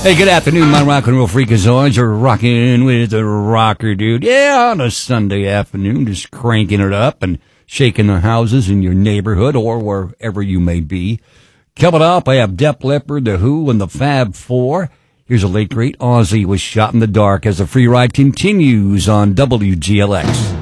Hey, good afternoon, my rock and roll freakazoids. You're rocking with the rocker, dude. Yeah, on a Sunday afternoon, just cranking it up and shaking the houses in your neighborhood or wherever you may be. Coming up, I have Def Leppard, The Who, and the Fab Four. Here's a late great Ozzy was shot in the dark as the free ride continues on WGLX.